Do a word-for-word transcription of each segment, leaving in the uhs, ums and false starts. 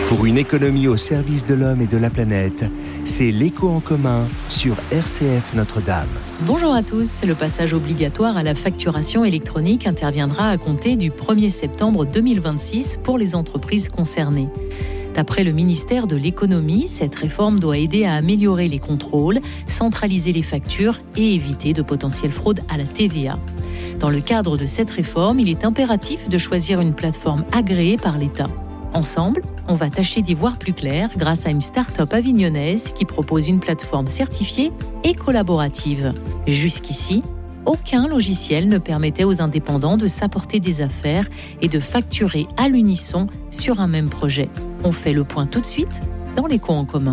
Pour une économie au service de l'homme et de la planète, c'est l'éco en commun sur R C F Notre-Dame. Bonjour à tous, le passage obligatoire à la facturation électronique interviendra à compter du premier septembre deux mille vingt-six pour les entreprises concernées. D'après le ministère de l'Économie, cette réforme doit aider à améliorer les contrôles, centraliser les factures et éviter de potentielles fraudes à la T V A. Dans le cadre de cette réforme, il est impératif de choisir une plateforme agréée par l'État. Ensemble, on va tâcher d'y voir plus clair grâce à une start-up avignonnaise qui propose une plateforme certifiée et collaborative. Jusqu'ici, aucun logiciel ne permettait aux indépendants de s'apporter des affaires et de facturer à l'unisson sur un même projet. On fait le point tout de suite dans l'éco en commun.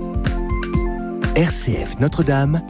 R C F Notre-Dame,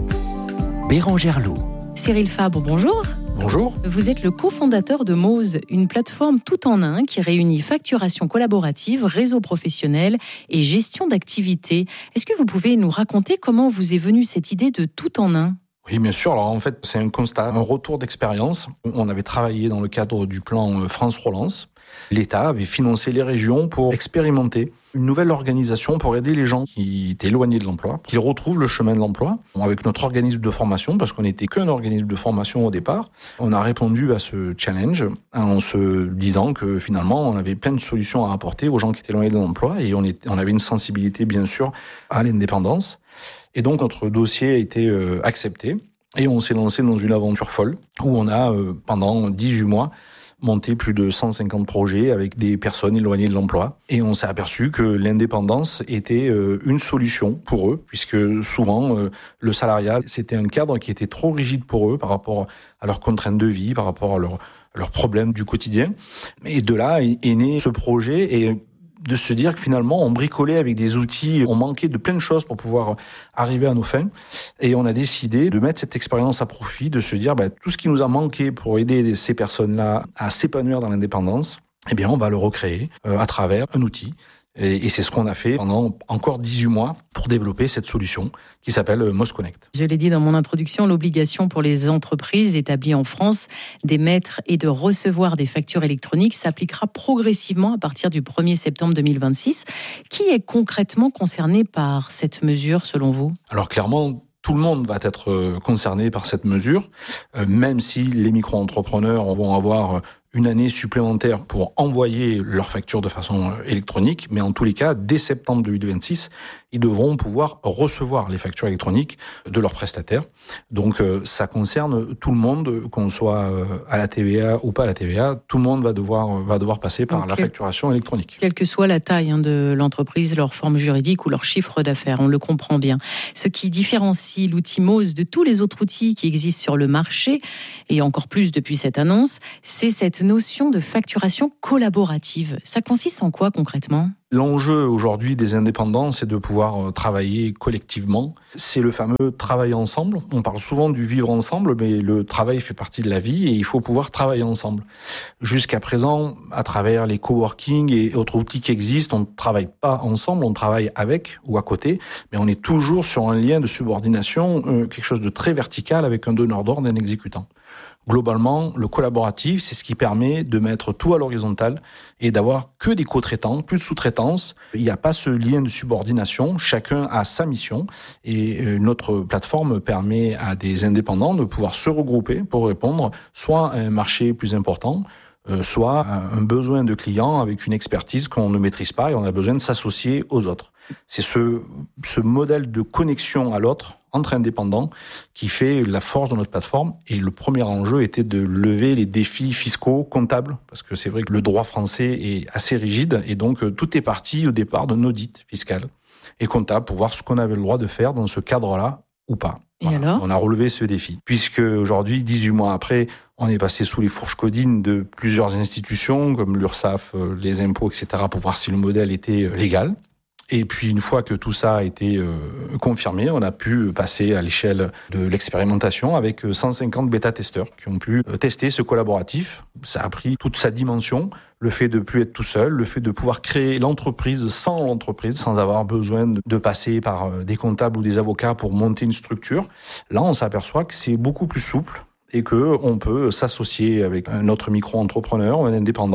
Bérangère Loup. Cyril Fabre, bonjour. Bonjour. Vous êtes le cofondateur de Mose, une plateforme tout en un qui réunit facturation collaborative, réseau professionnel et gestion d'activité. Est-ce que vous pouvez nous raconter comment vous est venue cette idée de tout en un ? Oui, bien sûr. Alors en fait, c'est un constat, un retour d'expérience. On avait travaillé dans le cadre du plan France Relance. L'État avait financé les régions pour expérimenter une nouvelle organisation pour aider les gens qui étaient éloignés de l'emploi, qu'ils retrouvent le chemin de l'emploi. Avec notre organisme de formation, parce qu'on n'était qu'un organisme de formation au départ, on a répondu à ce challenge en se disant que finalement, on avait plein de solutions à apporter aux gens qui étaient éloignés de l'emploi et on, est, on avait une sensibilité, bien sûr, à l'indépendance. Et donc, notre dossier a été euh, accepté et on s'est lancé dans une aventure folle où on a, euh, pendant dix-huit mois, monté plus de cent cinquante projets avec des personnes éloignées de l'emploi. Et on s'est aperçu que l'indépendance était euh, une solution pour eux, puisque souvent, euh, le salariat, c'était un cadre qui était trop rigide pour eux par rapport à leurs contraintes de vie, par rapport à leurs leurs problèmes du quotidien. Et de là est, est né ce projet et de se dire que finalement, on bricolait avec des outils, on manquait de plein de choses pour pouvoir arriver à nos fins. Et on a décidé de mettre cette expérience à profit, de se dire, bah, tout ce qui nous a manqué pour aider ces personnes-là à s'épanouir dans l'indépendance, eh bien, on va le recréer euh, à travers un outil. Et, et c'est ce qu'on a fait pendant encore dix-huit mois pour développer cette solution qui s'appelle Mose Connect. Je l'ai dit dans mon introduction, l'obligation pour les entreprises établies en France d'émettre et de recevoir des factures électroniques s'appliquera progressivement à partir du premier septembre deux mille vingt-six. Qui est concrètement concerné par cette mesure selon vous ? Alors clairement, tout le monde va être concerné par cette mesure, même si les micro-entrepreneurs vont avoir une année supplémentaire pour envoyer leurs factures de façon électronique, mais en tous les cas, dès septembre deux mille vingt-six, ils devront pouvoir recevoir les factures électroniques de leurs prestataires. Donc ça concerne tout le monde, qu'on soit à la T V A ou pas à la T V A, tout le monde va devoir, va devoir passer par Donc, la facturation électronique. Quelle que soit la taille hein, de l'entreprise, leur forme juridique ou leur chiffre d'affaires, on le comprend bien. Ce qui différencie l'outil Mose de tous les autres outils qui existent sur le marché, et encore plus depuis cette annonce, c'est cette notion de facturation collaborative. Ça consiste en quoi concrètement ? L'enjeu aujourd'hui des indépendants, c'est de pouvoir travailler collectivement. C'est le fameux travail ensemble. On parle souvent du vivre ensemble, mais le travail fait partie de la vie et il faut pouvoir travailler ensemble. Jusqu'à présent, à travers les coworking et autres outils qui existent, on ne travaille pas ensemble, on travaille avec ou à côté, mais on est toujours sur un lien de subordination, quelque chose de très vertical avec un donneur d'ordre et un exécutant. Globalement, le collaboratif, c'est ce qui permet de mettre tout à l'horizontale et d'avoir que des co-traitants, plus de sous-traitance. Il n'y a pas ce lien de subordination, chacun a sa mission et notre plateforme permet à des indépendants de pouvoir se regrouper pour répondre soit à un marché plus important, soit à un besoin de client avec une expertise qu'on ne maîtrise pas et on a besoin de s'associer aux autres. C'est ce, ce modèle de connexion à l'autre entre indépendants qui fait la force de notre plateforme. Et le premier enjeu était de lever les défis fiscaux, comptables, parce que c'est vrai que le droit français est assez rigide et donc tout est parti au départ d'un audit fiscal et comptable pour voir ce qu'on avait le droit de faire dans ce cadre-là ou pas. Et voilà. alors ? On a relevé ce défi. Puisque aujourd'hui, dix-huit mois après, on est passé sous les fourches codines de plusieurs institutions comme l'URSSAF, les impôts, et cetera pour voir si le modèle était légal. Et puis, une fois que tout ça a été euh, confirmé, on a pu passer à l'échelle de l'expérimentation avec cent cinquante bêta-testeurs qui ont pu tester ce collaboratif. Ça a pris toute sa dimension, le fait de plus être tout seul, le fait de pouvoir créer l'entreprise sans l'entreprise, sans avoir besoin de passer par des comptables ou des avocats pour monter une structure. Là, on s'aperçoit que c'est beaucoup plus souple et qu'on peut s'associer avec un autre micro-entrepreneur ou un indépendant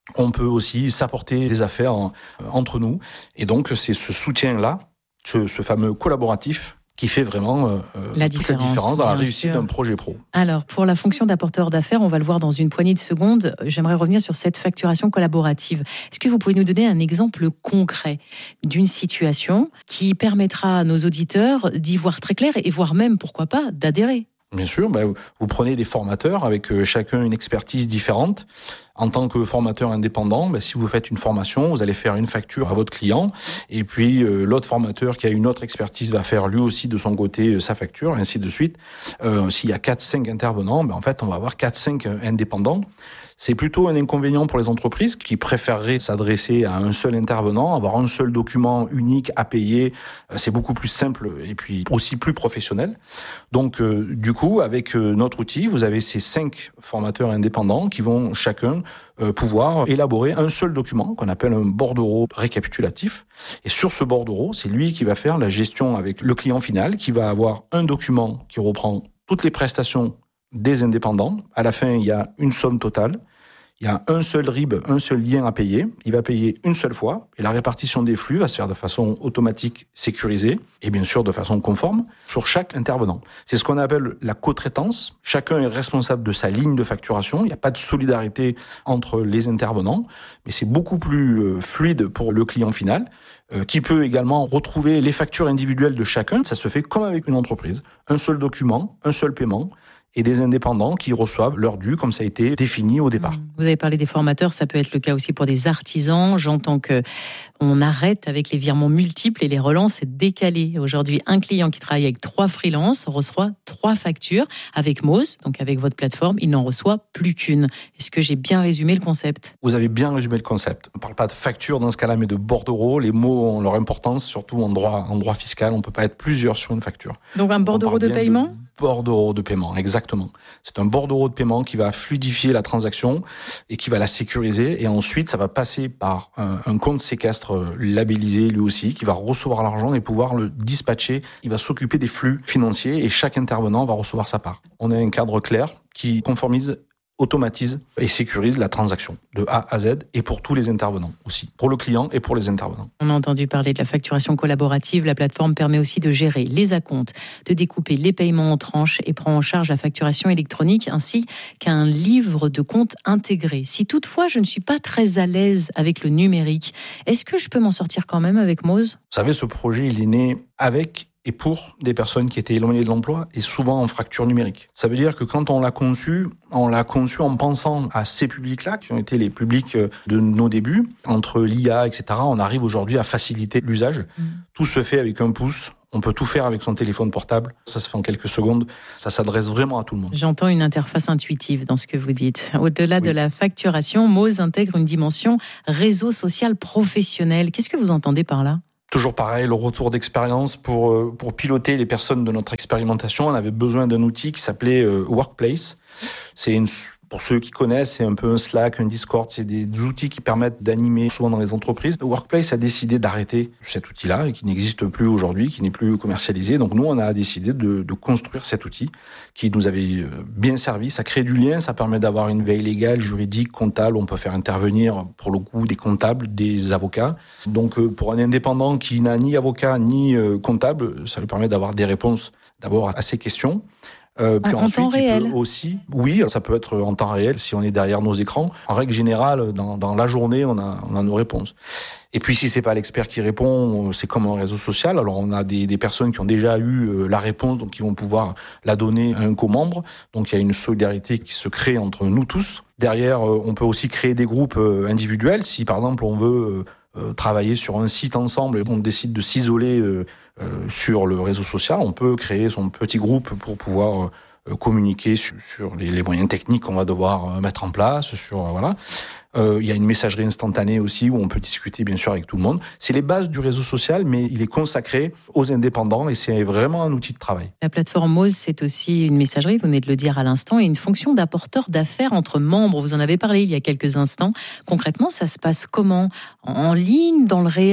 On peut aussi s'apporter des affaires en, entre nous. Et donc, c'est ce soutien-là, ce, ce fameux collaboratif, qui fait vraiment euh, la toute différence, la différence dans la réussite sûr. d'un projet pro. Alors, pour la fonction d'apporteur d'affaires, on va le voir dans une poignée de secondes. J'aimerais revenir sur cette facturation collaborative. Est-ce que vous pouvez nous donner un exemple concret d'une situation qui permettra à nos auditeurs d'y voir très clair et voire même, pourquoi pas, d'adhérer ? Bien sûr, ben, vous prenez des formateurs avec chacun une expertise différente. En tant que formateur indépendant, ben, si vous faites une formation, vous allez faire une facture à votre client, et puis euh, l'autre formateur qui a une autre expertise va faire lui aussi de son côté euh, sa facture, et ainsi de suite. Euh, s'il y a quatre cinq intervenants, ben, en fait, on va avoir quatre cinq indépendants. C'est plutôt un inconvénient pour les entreprises qui préféreraient s'adresser à un seul intervenant, avoir un seul document unique à payer. C'est beaucoup plus simple et puis aussi plus professionnel. Donc, euh, du coup, avec euh, notre outil, vous avez ces cinq formateurs indépendants qui vont chacun euh, pouvoir élaborer un seul document qu'on appelle un bordereau récapitulatif. Et sur ce bordereau, c'est lui qui va faire la gestion avec le client final, qui va avoir un document qui reprend toutes les prestations des indépendants. À la fin, il y a une somme totale. Il y a un seul R I B, un seul lien à payer. Il va payer une seule fois et la répartition des flux va se faire de façon automatique, sécurisée et bien sûr de façon conforme sur chaque intervenant. C'est ce qu'on appelle la co-traitance. Chacun est responsable de sa ligne de facturation. Il n'y a pas de solidarité entre les intervenants, mais c'est beaucoup plus fluide pour le client final euh, qui peut également retrouver les factures individuelles de chacun. Ça se fait comme avec une entreprise. Un seul document, un seul paiement. Et des indépendants qui reçoivent leur dû comme ça a été défini au départ. Vous avez parlé des formateurs, ça peut être le cas aussi pour des artisans. J'entends que on arrête avec les virements multiples et les relances décalées. Aujourd'hui, un client qui travaille avec trois freelances reçoit trois factures. Avec Moz, donc avec votre plateforme, il n'en reçoit plus qu'une. Est-ce que j'ai bien résumé le concept ? Vous avez bien résumé le concept. On ne parle pas de facture dans ce cas-là, mais de bordereau. Les mots ont leur importance, surtout en droit, en droit fiscal. On ne peut pas être plusieurs sur une facture. Donc un bordereau de paiement ? De bordereau de paiement, exactement. C'est un bordereau de paiement qui va fluidifier la transaction et qui va la sécuriser. Et ensuite, ça va passer par un, un compte séquestre labellisé lui aussi, qui va recevoir l'argent et pouvoir le dispatcher. Il va s'occuper des flux financiers et chaque intervenant va recevoir sa part. On a un cadre clair qui conformise, automatise et sécurise la transaction de A à Z et pour tous les intervenants aussi, pour le client et pour les intervenants. On a entendu parler de la facturation collaborative. La plateforme permet aussi de gérer les acomptes, de découper les paiements en tranches et prend en charge la facturation électronique ainsi qu'un livre de compte intégré. Si toutefois je ne suis pas très à l'aise avec le numérique, est-ce que je peux m'en sortir quand même avec Moz ? Vous savez, ce projet, il est né avec et pour des personnes qui étaient éloignées de l'emploi et souvent en fracture numérique. Ça veut dire que quand on l'a conçu, on l'a conçu en pensant à ces publics-là, qui ont été les publics de nos débuts. Entre l'I A, et cetera, on arrive aujourd'hui à faciliter l'usage. Mmh. Tout se fait avec un pouce. On peut tout faire avec son téléphone portable. Ça se fait en quelques secondes. Ça s'adresse vraiment à tout le monde. J'entends une interface intuitive dans ce que vous dites. Au-delà oui. de la facturation, Moz intègre une dimension réseau social professionnel. Qu'est-ce que vous entendez par là ? Toujours pareil, le retour d'expérience pour pour piloter les personnes de notre expérimentation. On avait besoin d'un outil qui s'appelait Workplace. C'est une, pour ceux qui connaissent, c'est un peu un Slack, un Discord. C'est des outils qui permettent d'animer souvent dans les entreprises. Workplace a décidé d'arrêter cet outil-là et qui n'existe plus aujourd'hui, qui n'est plus commercialisé. Donc nous, on a décidé de, de construire cet outil qui nous avait bien servi. Ça crée du lien, ça permet d'avoir une veille légale, juridique, comptable. On peut faire intervenir pour le coup des comptables, des avocats. Donc pour un indépendant qui n'a ni avocat ni comptable, ça lui permet d'avoir des réponses d'abord à ces questions. Euh, puis en, ensuite, en temps il réel. peut aussi, oui, ça peut être en temps réel si on est derrière nos écrans. En règle générale, dans, dans la journée, on a, on a nos réponses. Et puis, si c'est pas l'expert qui répond, c'est comme un réseau social. Alors, on a des, des personnes qui ont déjà eu la réponse, donc qui vont pouvoir la donner à un co-membre. Donc, il y a une solidarité qui se crée entre nous tous. Derrière, on peut aussi créer des groupes individuels. Si, par exemple, on veut euh, travailler sur un site ensemble et on décide de s'isoler euh, euh, sur le réseau social, on peut créer son petit groupe pour pouvoir euh, communiquer sur, sur les, les moyens techniques qu'on va devoir mettre en place. Sur euh, voilà. Euh, il y a une messagerie instantanée aussi où on peut discuter bien sûr avec tout le monde. C'est les bases du réseau social, mais il est consacré aux indépendants et c'est vraiment un outil de travail. La plateforme Moz, c'est aussi une messagerie, vous venez de le dire à l'instant, et une fonction d'apporteur d'affaires entre membres. Vous en avez parlé il y a quelques instants. Concrètement, ça se passe comment ? En ligne, dans le réel ?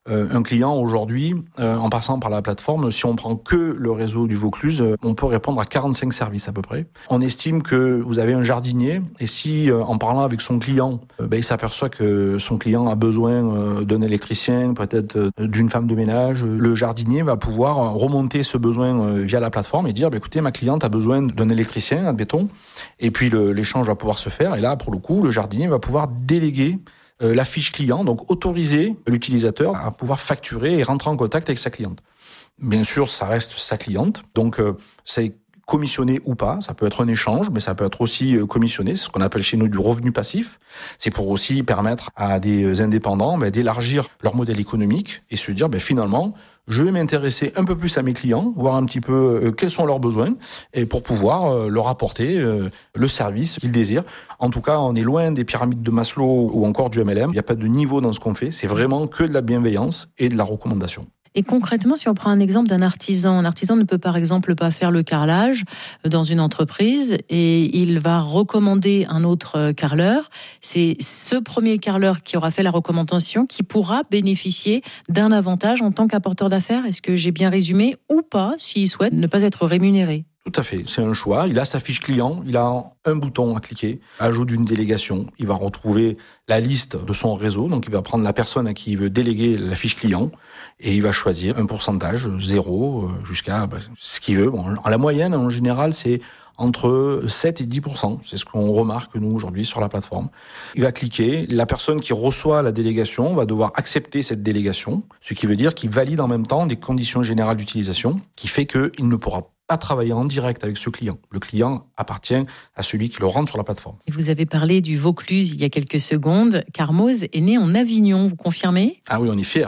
Euh, un client aujourd'hui, euh, en passant par la plateforme, si on prend que le réseau du Vaucluse, euh, on peut répondre à quarante-cinq services à peu près. On estime que vous avez un jardinier et si, euh, en parlant avec son client, euh, ben, il s'aperçoit que son client a besoin euh, d'un électricien, peut-être euh, d'une femme de ménage, le jardinier va pouvoir remonter ce besoin euh, via la plateforme et dire, ben, écoutez, ma cliente a besoin d'un électricien, admettons, et puis le, l'échange va pouvoir se faire. Et là, pour le coup, le jardinier va pouvoir déléguer Euh, la fiche client, donc autoriser l'utilisateur à pouvoir facturer et rentrer en contact avec sa cliente. Bien sûr, ça reste sa cliente, donc euh, c'est commissionné ou pas, ça peut être un échange, mais ça peut être aussi euh, commissionné, c'est ce qu'on appelle chez nous du revenu passif. C'est pour aussi permettre à des indépendants ben, d'élargir leur modèle économique et se dire ben, finalement, je vais m'intéresser un peu plus à mes clients, voir un petit peu euh, quels sont leurs besoins, et pour pouvoir euh, leur apporter euh, le service qu'ils désirent. En tout cas, on est loin des pyramides de Maslow ou encore du M L M. Il n'y a pas de niveau dans ce qu'on fait, c'est vraiment que de la bienveillance et de la recommandation. Et concrètement, si on prend un exemple d'un artisan, un artisan ne peut par exemple pas faire le carrelage dans une entreprise et il va recommander un autre carreleur. C'est ce premier carreleur qui aura fait la recommandation qui pourra bénéficier d'un avantage en tant qu'apporteur d'affaires. Est-ce que j'ai bien résumé ou pas, s'il souhaite ne pas être rémunéré ? Tout à fait, c'est un choix. Il a sa fiche client, il a un bouton à cliquer, ajout d'une délégation. Il va retrouver la liste de son réseau, donc il va prendre la personne à qui il veut déléguer la fiche client et il va choisir un pourcentage, zéro, jusqu'à bah, ce qu'il veut. Bon, la moyenne, en général, c'est entre sept et dix pour cent. C'est ce qu'on remarque, nous, aujourd'hui, sur la plateforme. Il va cliquer. La personne qui reçoit la délégation va devoir accepter cette délégation, ce qui veut dire qu'il valide en même temps des conditions générales d'utilisation, qui fait qu'il ne pourra pas travailler en direct avec ce client. Le client appartient à celui qui le rentre sur la plateforme. Et vous avez parlé du Vaucluse il y a quelques secondes. Carmoz est né en Avignon, vous confirmez ? Ah oui, on est fiers.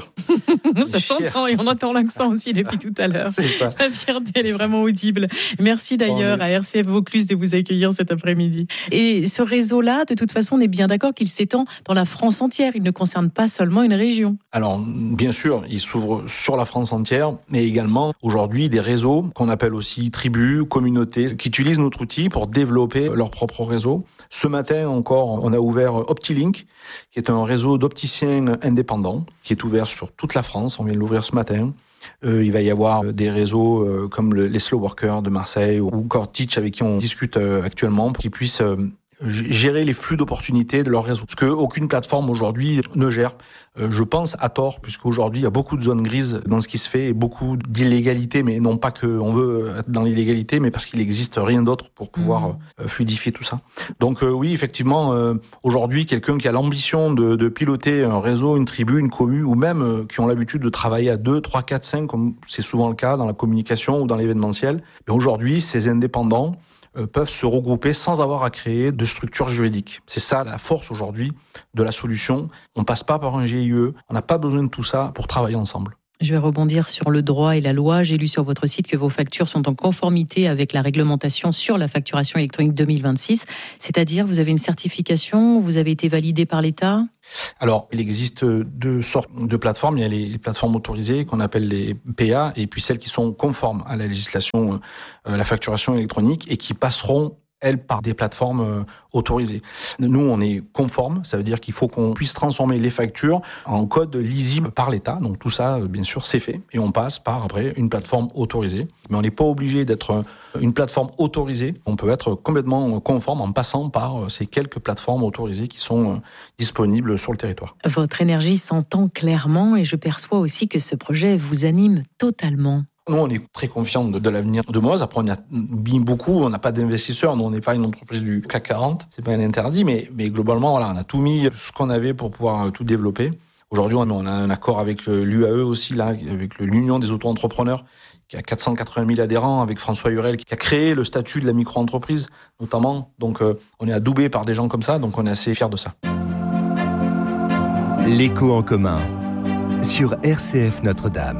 Ça s'entend et on entend l'accent aussi depuis tout à l'heure. C'est ça. La fierté, elle est vraiment audible. Merci d'ailleurs est... à R C F Vaucluse de vous accueillir cet après-midi. Et ce réseau-là, de toute façon, on est bien d'accord qu'il s'étend dans la France entière. Il ne concerne pas seulement une région. Alors, bien sûr, il s'ouvre sur la France entière, mais également, aujourd'hui, des réseaux qu'on appelle aussi tribus, communautés, qui utilisent notre outil pour développer leur propre réseau. Ce matin encore, on a ouvert OptiLink, qui est un réseau d'opticiens indépendants, qui est ouvert sur toute la France. On vient de l'ouvrir ce matin. Euh, il va y avoir des réseaux euh, comme le, les Slow Workers de Marseille ou encore Teach, avec qui on discute euh, actuellement, pour qu'ils puissent euh, gérer les flux d'opportunités de leur réseau. Ce qu'aucune plateforme aujourd'hui ne gère. Euh, je pense à tort, puisqu'aujourd'hui, il y a beaucoup de zones grises dans ce qui se fait et beaucoup d'illégalité, mais non pas qu'on veut être dans l'illégalité, mais parce qu'il n'existe rien d'autre pour pouvoir mmh. euh, fluidifier tout ça. Donc euh, oui, effectivement, euh, aujourd'hui, quelqu'un qui a l'ambition de, de piloter un réseau, une tribu, une commu, ou même euh, qui ont l'habitude de travailler à deux, trois, quatre, cinq, comme c'est souvent le cas dans la communication ou dans l'événementiel, et aujourd'hui, ces indépendants peuvent se regrouper sans avoir à créer de structure juridique. C'est ça la force aujourd'hui de la solution. On passe pas par un G I E, on n'a pas besoin de tout ça pour travailler ensemble. Je vais rebondir sur le droit et la loi. J'ai lu sur votre site que vos factures sont en conformité avec la réglementation sur la facturation électronique deux mille vingt-six. C'est-à-dire, vous avez une certification, vous avez été validé par l'État ? Alors, il existe deux sortes de plateformes. Il y a les plateformes autorisées qu'on appelle les P A et puis celles qui sont conformes à la législation, euh, la facturation électronique et qui passeront elles, par des plateformes euh, autorisées. Nous, on est conforme, ça veut dire qu'il faut qu'on puisse transformer les factures en code lisible par l'État. Donc tout ça, bien sûr, c'est fait. Et on passe par, après, une plateforme autorisée. Mais on n'est pas obligé d'être une plateforme autorisée. On peut être complètement conforme en passant par ces quelques plateformes autorisées qui sont euh, disponibles sur le territoire. Votre énergie s'entend clairement et je perçois aussi que ce projet vous anime totalement. Nous, on est très confiants de, de l'avenir de Moz. Après, on a mis beaucoup, on n'a pas d'investisseurs. Nous, on n'est pas une entreprise du C A C quarante. C'est pas un interdit, mais, mais globalement, voilà, on a tout mis ce qu'on avait pour pouvoir tout développer. Aujourd'hui, on a un accord avec l'U A E aussi, là, avec l'Union des auto-entrepreneurs, qui a quatre cent quatre-vingt mille adhérents, avec François Hurel, qui a créé le statut de la micro-entreprise, notamment. Donc, euh, on est adoubé par des gens comme ça, donc on est assez fiers de ça. L'écho en commun sur R C F Notre-Dame.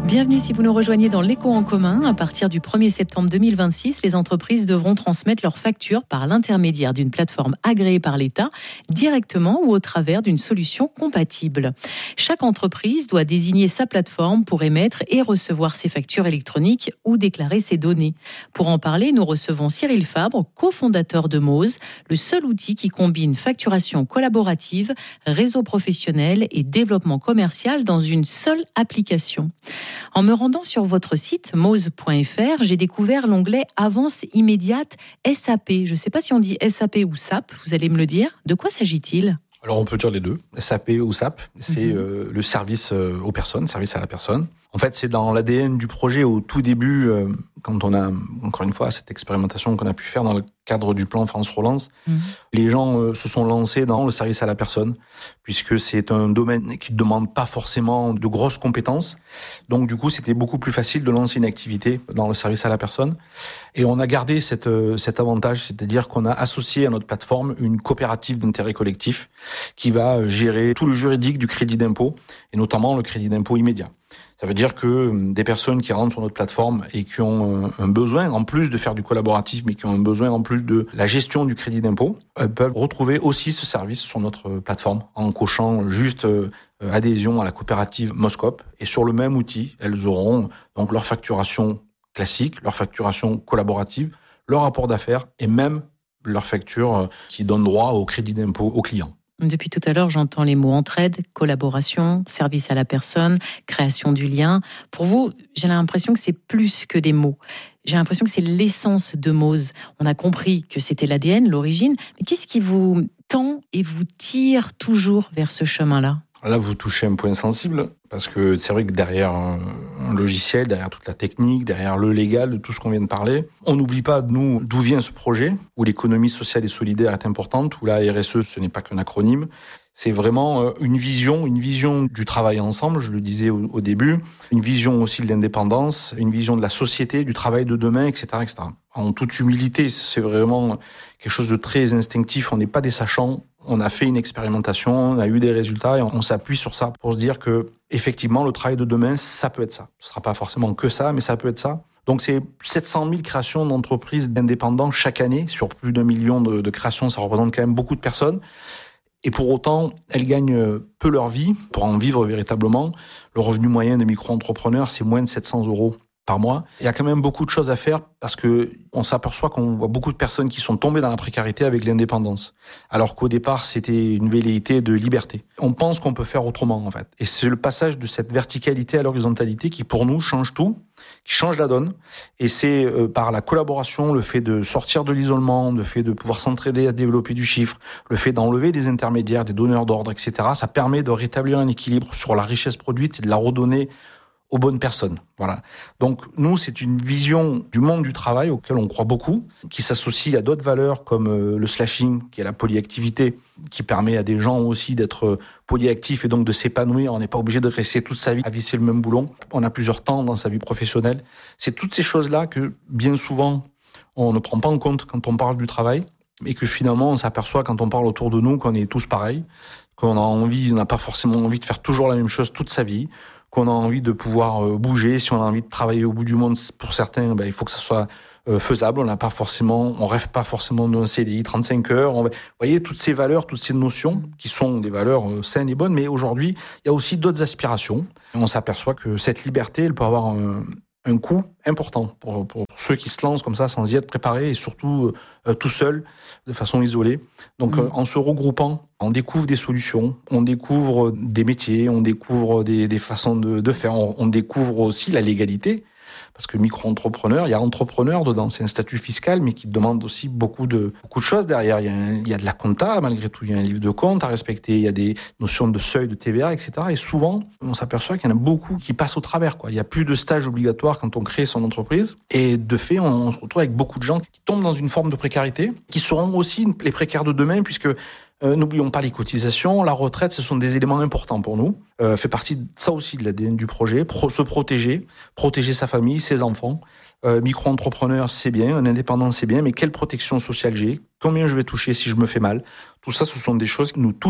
Bienvenue si vous nous rejoignez dans l'Éco en commun. À partir du premier septembre deux mille vingt-six, les entreprises devront transmettre leurs factures par l'intermédiaire d'une plateforme agréée par l'État, directement ou au travers d'une solution compatible. Chaque entreprise doit désigner sa plateforme pour émettre et recevoir ses factures électroniques ou déclarer ses données. Pour en parler, nous recevons Cyril Fabre, cofondateur de Mose, le seul outil qui combine facturation collaborative, réseau professionnel et développement commercial dans une seule application. En me rendant sur votre site mose point f r, j'ai découvert l'onglet Avance immédiate S A P. Je ne sais pas si on dit S A P ou S A P, vous allez me le dire. De quoi s'agit-il ? Alors on peut dire les deux, S A P ou S A P, c'est mmh. euh, le service euh, aux personnes, service à la personne. En fait, c'est dans l'A D N du projet au tout début, euh, quand on a, encore une fois, cette expérimentation qu'on a pu faire dans le cadre du plan France Relance. Mmh. Les gens euh, se sont lancés dans le service à la personne, puisque c'est un domaine qui ne demande pas forcément de grosses compétences. Donc du coup, c'était beaucoup plus facile de lancer une activité dans le service à la personne. Et on a gardé cette, euh, cet avantage, c'est-à-dire qu'on a associé à notre plateforme une coopérative d'intérêt collectif qui va gérer tout le juridique du crédit d'impôt, et notamment le crédit d'impôt immédiat. Ça veut dire que des personnes qui rentrent sur notre plateforme et qui ont un besoin, en plus de faire du collaboratif, mais qui ont un besoin en plus de la gestion du crédit d'impôt, elles peuvent retrouver aussi ce service sur notre plateforme en cochant juste adhésion à la coopérative Moscope. Et sur le même outil, elles auront donc leur facturation classique, leur facturation collaborative, leur rapport d'affaires et même leur facture qui donne droit au crédit d'impôt aux clients. Depuis tout à l'heure, j'entends les mots entraide, collaboration, service à la personne, création du lien. Pour vous, j'ai l'impression que c'est plus que des mots. J'ai l'impression que c'est l'essence de Mose. On a compris que c'était l'A D N, l'origine. Mais qu'est-ce qui vous tend et vous tire toujours vers ce chemin-là ? Là, vous touchez un point sensible, parce que c'est vrai que derrière un logiciel, derrière toute la technique, derrière le légal, de tout ce qu'on vient de parler, on n'oublie pas, nous, d'où vient ce projet, où l'économie sociale et solidaire est importante, où la R S E, ce n'est pas qu'un acronyme. C'est vraiment une vision, une vision du travail ensemble, je le disais au, au début, une vision aussi de l'indépendance, une vision de la société, du travail de demain, et cetera, et cetera. En toute humilité, c'est vraiment quelque chose de très instinctif, on n'est pas des sachants. On a fait une expérimentation, on a eu des résultats et on s'appuie sur ça pour se dire que, effectivement, le travail de demain, ça peut être ça. Ce sera pas forcément que ça, mais ça peut être ça. Donc, c'est sept cent mille créations d'entreprises d'indépendants chaque année. Sur plus d'un million de, de créations, ça représente quand même beaucoup de personnes. Et pour autant, elles gagnent peu leur vie pour en vivre véritablement. Le revenu moyen des micro-entrepreneurs, c'est moins de sept cents euros par mois. Il y a quand même beaucoup de choses à faire parce que on s'aperçoit qu'on voit beaucoup de personnes qui sont tombées dans la précarité avec l'indépendance. Alors qu'au départ, c'était une velléité de liberté. On pense qu'on peut faire autrement, en fait. Et c'est le passage de cette verticalité à l'horizontalité qui, pour nous, change tout, qui change la donne. Et c'est euh, par la collaboration, le fait de sortir de l'isolement, le fait de pouvoir s'entraider à développer du chiffre, le fait d'enlever des intermédiaires, des donneurs d'ordre, et cetera. Ça permet de rétablir un équilibre sur la richesse produite et de la redonner aux bonnes personnes. Voilà. Donc, nous, c'est une vision du monde du travail auquel on croit beaucoup, qui s'associe à d'autres valeurs comme euh, le slashing, qui est la polyactivité, qui permet à des gens aussi d'être polyactifs et donc de s'épanouir. On n'est pas obligé de rester toute sa vie à visser le même boulon. On a plusieurs temps dans sa vie professionnelle. C'est toutes ces choses-là que, bien souvent, on ne prend pas en compte quand on parle du travail, et que finalement, on s'aperçoit quand on parle autour de nous qu'on est tous pareils, qu'on a envie, on n'a pas forcément envie de faire toujours la même chose toute sa vie, qu'on a envie de pouvoir bouger, si on a envie de travailler au bout du monde, pour certains, ben, il faut que ça soit euh, faisable. On n'a pas forcément, on rêve pas forcément d'un C D I trente-cinq heures. On, vous voyez, toutes ces valeurs, toutes ces notions qui sont des valeurs euh, saines et bonnes, mais aujourd'hui, il y a aussi d'autres aspirations. Et on s'aperçoit que cette liberté, elle peut avoir un, un coût important pour, pour ceux qui se lancent comme ça sans y être préparés et surtout euh, tout seul, de façon isolée. Donc, mmh. euh, en se regroupant, on découvre des solutions, on découvre des métiers, on découvre des, des façons de, de faire, on, on découvre aussi la légalité. Parce que micro-entrepreneur, il y a entrepreneur dedans, c'est un statut fiscal, mais qui demande aussi beaucoup de, beaucoup de choses derrière. Il y a, un, il y a de la compta, malgré tout, il y a un livre de compte à respecter, il y a des notions de seuil de T V A, et cetera. Et souvent, on s'aperçoit qu'il y en a beaucoup qui passent au travers, quoi. Il n'y a plus de stage obligatoire quand on crée son entreprise. Et de fait, on se retrouve avec beaucoup de gens qui tombent dans une forme de précarité, qui seront aussi les précaires de demain, puisque Euh, n'oublions pas les cotisations, la retraite, ce sont des éléments importants pour nous. Euh, fait partie de ça aussi de l'A D N du projet. Pro- se protéger, protéger sa famille, ses enfants. Euh, micro-entrepreneur, c'est bien, un indépendant, c'est bien, mais quelle protection sociale j'ai ? Combien je vais toucher si je me fais mal ? Tout ça, ce sont des choses qui nous touchent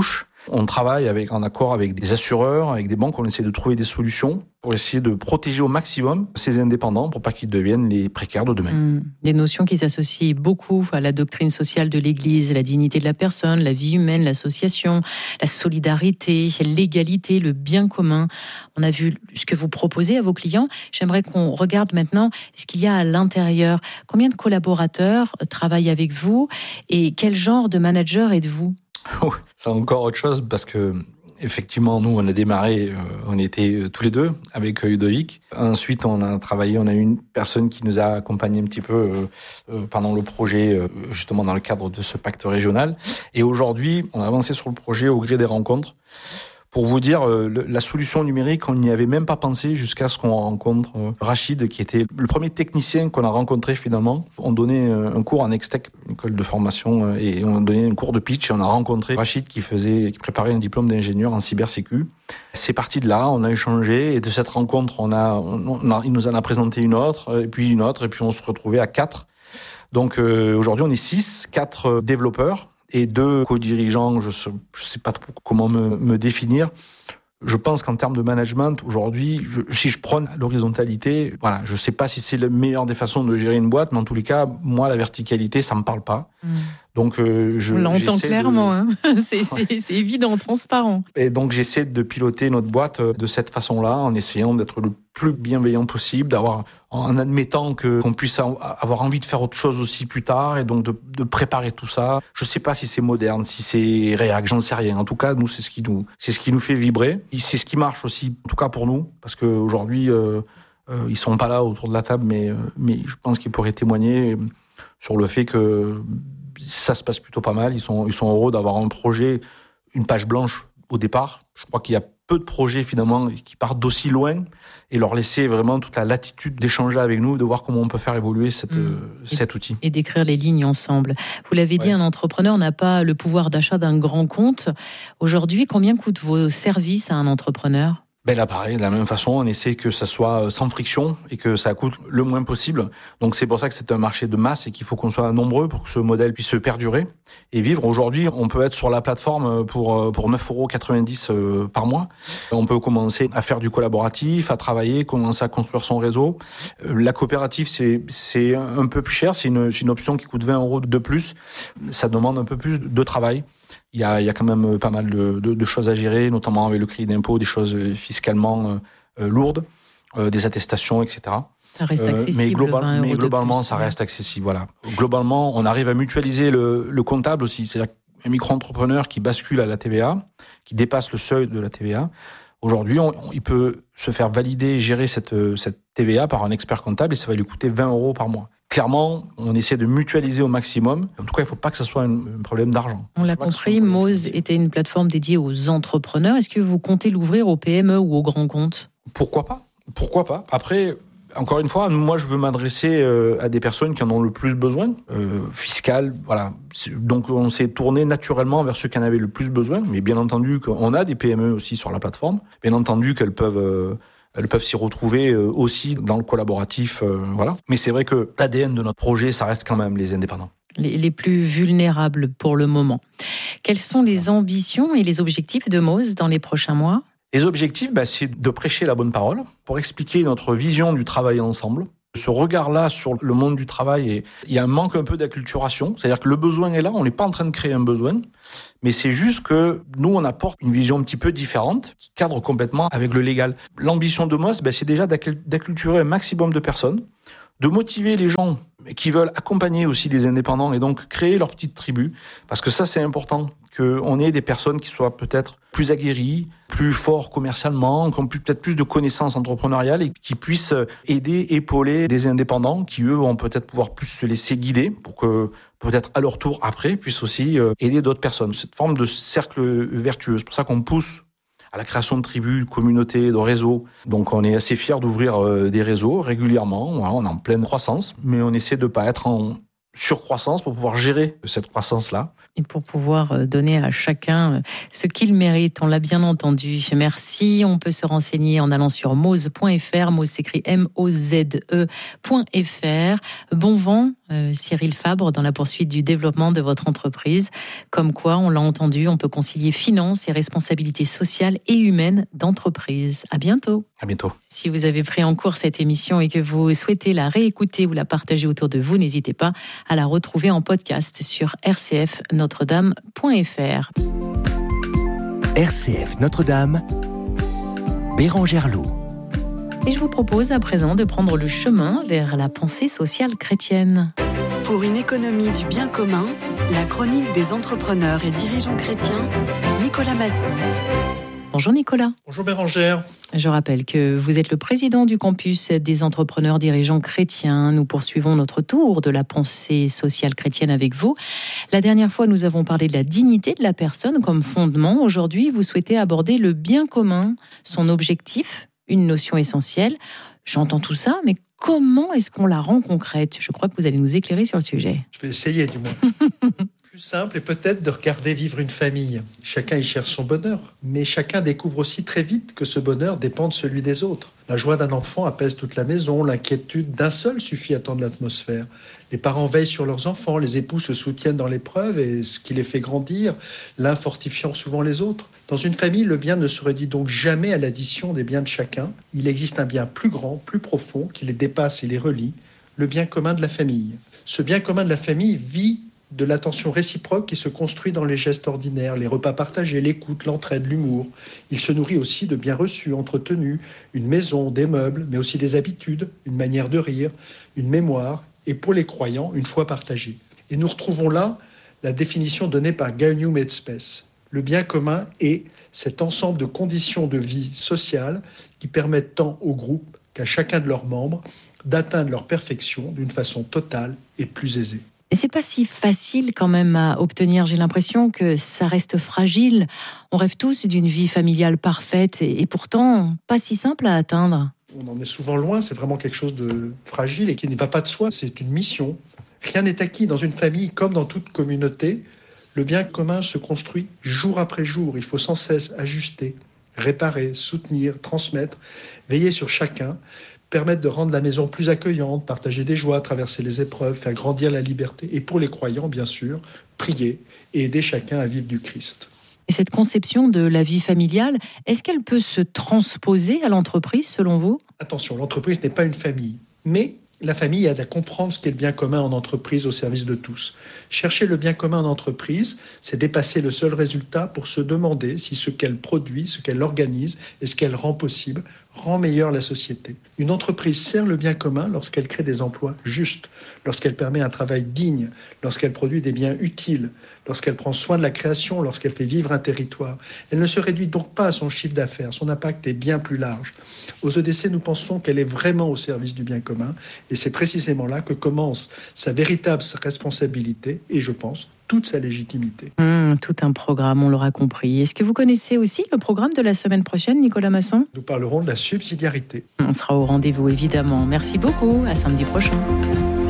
On travaille avec, en accord avec des assureurs, avec des banques, on essaie de trouver des solutions pour essayer de protéger au maximum ces indépendants pour pas qu'ils deviennent les précaires de demain. Mmh. Des notions qui s'associent beaucoup à la doctrine sociale de l'Église, la dignité de la personne, la vie humaine, l'association, la solidarité, l'égalité, le bien commun. On a vu ce que vous proposez à vos clients. J'aimerais qu'on regarde maintenant ce qu'il y a à l'intérieur. Combien de collaborateurs travaillent avec vous et quel genre de manager êtes-vous ? Oh, c'est encore autre chose parce que effectivement, nous, on a démarré, euh, on était euh, tous les deux avec euh, Ludovic. Ensuite, on a travaillé, on a eu une personne qui nous a accompagnés un petit peu euh, euh, pendant le projet, euh, justement dans le cadre de ce pacte régional. Et aujourd'hui, on a avancé sur le projet au gré des rencontres. Pour vous dire, euh, le, la solution numérique, on n'y avait même pas pensé jusqu'à ce qu'on rencontre euh, Rachid, qui était le premier technicien qu'on a rencontré finalement. On donnait euh, un cours en Extech, une école de formation, euh, et on donnait un cours de pitch. Et on a rencontré Rachid qui faisait, qui préparait un diplôme d'ingénieur en cybersécu. C'est parti de là, on a échangé, et de cette rencontre, on a, on a, il nous en a présenté une autre, et puis une autre, et puis on se retrouvait à quatre. Donc euh, aujourd'hui, on est six, quatre développeurs. Et deux co-dirigeants, je sais, je sais pas trop comment me, me définir. Je pense qu'en termes de management, aujourd'hui, je, si je prône l'horizontalité, voilà, je sais pas si c'est la meilleure des façons de gérer une boîte, mais en tous les cas, moi, la verticalité, ça me parle pas. Mmh. Donc, euh, je, on l'entend clairement, de... hein. c'est, ouais. c'est, c'est évident, transparent. Et donc, j'essaie de piloter notre boîte de cette façon-là, en essayant d'être le plus bienveillant possible, d'avoir, en admettant que qu'on puisse avoir envie de faire autre chose aussi plus tard, et donc de, de préparer tout ça. Je sais pas si c'est moderne, si c'est React, j'en sais rien. En tout cas, nous, c'est ce qui nous, c'est ce qui nous fait vibrer. C'est ce qui marche aussi, en tout cas pour nous, parce que aujourd'hui, euh, euh, ils sont pas là autour de la table, mais mais je pense qu'ils pourraient témoigner sur le fait que ça se passe plutôt pas mal. Ils sont, ils sont heureux d'avoir un projet, une page blanche au départ. Je crois qu'il y a peu de projets finalement qui partent d'aussi loin et leur laisser vraiment toute la latitude d'échanger avec nous, de voir comment on peut faire évoluer cette, mmh. cet outil. Et d'écrire les lignes ensemble. Vous l'avez dit, ouais. Un entrepreneur n'a pas le pouvoir d'achat d'un grand compte. Aujourd'hui, combien coûtent vos services à un entrepreneur ? Ben là, pareil, de la même façon, on essaie que ça soit sans friction et que ça coûte le moins possible. Donc, c'est pour ça que c'est un marché de masse et qu'il faut qu'on soit nombreux pour que ce modèle puisse se perdurer et vivre. Aujourd'hui, on peut être sur la plateforme pour, pour neuf euros quatre-vingt-dix par mois. On peut commencer à faire du collaboratif, à travailler, commencer à construire son réseau. La coopérative, c'est, c'est un peu plus cher. C'est une, c'est une option qui coûte vingt euros de plus. Ça demande un peu plus de travail. Il y a, il y a quand même pas mal de, de, de choses à gérer, notamment avec le crédit d'impôt, des choses fiscalement euh, lourdes, euh, des attestations, et cetera. Ça reste accessible. Euh, mais, global, mais globalement, plus, ça ouais. reste accessible. Voilà. Globalement, on arrive à mutualiser le, le comptable aussi. C'est-à-dire qu'un micro-entrepreneur qui bascule à la T V A, qui dépasse le seuil de la T V A, aujourd'hui, on, on, il peut se faire valider et gérer cette, cette T V A par un expert comptable et ça va lui coûter vingt euros par mois. Clairement, on essaie de mutualiser au maximum. En tout cas, il ne faut pas que ce soit un, un problème d'argent. On l'a compris, Moz était une plateforme dédiée aux entrepreneurs. Est-ce que vous comptez l'ouvrir aux P M E ou aux grands comptes ? Pourquoi pas ? Pourquoi pas ? Après, encore une fois, moi, je veux m'adresser à des personnes qui en ont le plus besoin, euh, fiscales, voilà. Donc, on s'est tourné naturellement vers ceux qui en avaient le plus besoin. Mais bien entendu, qu'on a des P M E aussi sur la plateforme. Bien entendu qu'elles peuvent... Euh, Elles peuvent s'y retrouver aussi dans le collaboratif, euh, voilà. Mais c'est vrai que l'A D N de notre projet, ça reste quand même les indépendants. Les, les plus vulnérables pour le moment. Quelles sont les ambitions et les objectifs de Moz dans les prochains mois ? Les objectifs, bah, c'est de prêcher la bonne parole pour expliquer notre vision du travail ensemble. Ce regard-là sur le monde du travail, et il y a un manque un peu d'acculturation. C'est-à-dire que le besoin est là, on n'est pas en train de créer un besoin, mais c'est juste que nous, on apporte une vision un petit peu différente qui cadre complètement avec le légal. L'ambition de Moz, ben, c'est déjà d'acculturer un maximum de personnes, de motiver les gens qui veulent accompagner aussi les indépendants et donc créer leur petite tribu, parce que ça, c'est important, qu'on ait des personnes qui soient peut-être plus aguerries, plus forts commercialement, qui ont peut-être plus de connaissances entrepreneuriales et qui puissent aider, épauler des indépendants qui, eux, vont peut-être pouvoir plus se laisser guider pour que, peut-être à leur tour, après, puissent aussi aider d'autres personnes. Cette forme de cercle vertueux. C'est pour ça qu'on pousse à la création de tribus, de communautés, de réseaux. Donc on est assez fiers d'ouvrir euh, des réseaux régulièrement. Voilà, on est en pleine croissance, mais on essaie de pas être en surcroissance pour pouvoir gérer cette croissance-là. Et pour pouvoir donner à chacun ce qu'il mérite, on l'a bien entendu. Merci, on peut se renseigner en allant sur moz point f r. Moz s'écrit M O Z E point F R. Bon vent euh, Cyril Fabre, dans la poursuite du développement de votre entreprise. Comme quoi, on l'a entendu, on peut concilier finances et responsabilités sociales et humaines d'entreprise. À bientôt. À bientôt. Si vous avez pris en cours cette émission et que vous souhaitez la réécouter ou la partager autour de vous, n'hésitez pas à la retrouver en podcast sur r c f notre dame point f r. R C F Notre-Dame, Bérangère Loup. Et je vous propose à présent de prendre le chemin vers la pensée sociale chrétienne. Pour une économie du bien commun, la chronique des entrepreneurs et dirigeants chrétiens, Nicolas Masson. Bonjour Nicolas. Bonjour Bérangère. Je rappelle que vous êtes le président du campus des entrepreneurs dirigeants chrétiens. Nous poursuivons notre tour de la pensée sociale chrétienne avec vous. La dernière fois, nous avons parlé de la dignité de la personne comme fondement. Aujourd'hui, vous souhaitez aborder le bien commun, son objectif, une notion essentielle. J'entends tout ça, mais comment est-ce qu'on la rend concrète ? Je crois que vous allez nous éclairer sur le sujet. Je vais essayer du moins. Plus simple est peut-être de regarder vivre une famille. Chacun y cherche son bonheur, mais chacun découvre aussi très vite que ce bonheur dépend de celui des autres. La joie d'un enfant apaise toute la maison, l'inquiétude d'un seul suffit à tendre l'atmosphère. Les parents veillent sur leurs enfants, les époux se soutiennent dans l'épreuve et ce qui les fait grandir, l'un fortifiant souvent les autres. Dans une famille, le bien ne se réduit donc jamais à l'addition des biens de chacun. Il existe un bien plus grand, plus profond, qui les dépasse et les relie, le bien commun de la famille. Ce bien commun de la famille vit de l'attention réciproque qui se construit dans les gestes ordinaires, les repas partagés, l'écoute, l'entraide, l'humour. Il se nourrit aussi de biens reçus, entretenus, une maison, des meubles, mais aussi des habitudes, une manière de rire, une mémoire, et pour les croyants, une foi partagée. Et nous retrouvons là la définition donnée par Gaudium et Spes. Le bien commun est cet ensemble de conditions de vie sociale qui permettent tant au groupe qu'à chacun de leurs membres d'atteindre leur perfection d'une façon totale et plus aisée. Et c'est pas si facile quand même à obtenir. J'ai l'impression que ça reste fragile. On rêve tous d'une vie familiale parfaite et, et pourtant pas si simple à atteindre. On en est souvent loin, c'est vraiment quelque chose de fragile et qui ne va pas de soi, c'est une mission. Rien n'est acquis dans une famille comme dans toute communauté. Le bien commun se construit jour après jour. Il faut sans cesse ajuster, réparer, soutenir, transmettre, veiller sur chacun, permettre de rendre la maison plus accueillante, partager des joies, traverser les épreuves, faire grandir la liberté. Et pour les croyants, bien sûr, prier et aider chacun à vivre du Christ. Et cette conception de la vie familiale, est-ce qu'elle peut se transposer à l'entreprise, selon vous ? Attention, l'entreprise n'est pas une famille, mais la famille aide à comprendre ce qu'est le bien commun en entreprise au service de tous. Chercher le bien commun en entreprise, c'est dépasser le seul résultat pour se demander si ce qu'elle produit, ce qu'elle organise et ce qu'elle rend possible rend meilleure la société. Une entreprise sert le bien commun lorsqu'elle crée des emplois justes, lorsqu'elle permet un travail digne, lorsqu'elle produit des biens utiles, lorsqu'elle prend soin de la création, lorsqu'elle fait vivre un territoire. Elle ne se réduit donc pas à son chiffre d'affaires, son impact est bien plus large. Aux E D C, nous pensons qu'elle est vraiment au service du bien commun et c'est précisément là que commence sa véritable responsabilité et, je pense, toute sa légitimité. Mmh, tout un programme, on l'aura compris. Est-ce que vous connaissez aussi le programme de la semaine prochaine, Nicolas Masson ? Nous parlerons de la subsidiarité. On sera au rendez-vous, évidemment. Merci beaucoup, à samedi prochain.